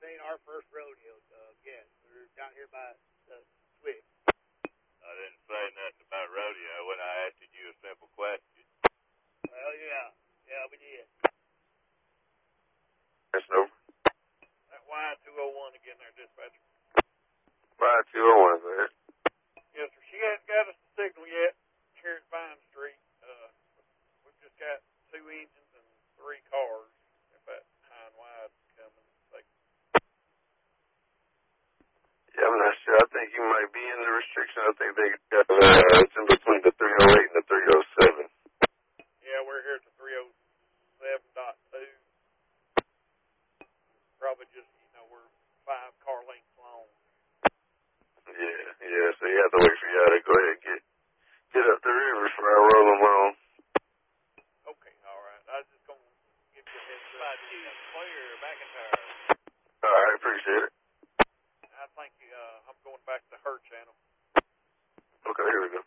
ain't our first rodeo, Doug. Yes, we're down here by the switch. I didn't say nothing about rodeo when I asked you a simple question. Well, yeah. Yeah, we did. That's no. That Y201 again there, dispatcher. Y201, man. Yes, sir. She hasn't got us the signal yet here at Vine Street. We've just got 2 engines and 3 cars. If that high and wide's coming, Yeah, I'm not sure. I think you might be in the restriction. I think they got it's in between the 308 and the 307. Yeah, we're here at the 307.2. Probably just, we're 5 car lengths long. Yeah, so you have to wait for y'all to go ahead and get up the river before I roll them on. Okay, all right. I was just going to give you a heads up. Clear, McIntyre. All right, appreciate it. I think I'm going back to her channel. Okay, here we go.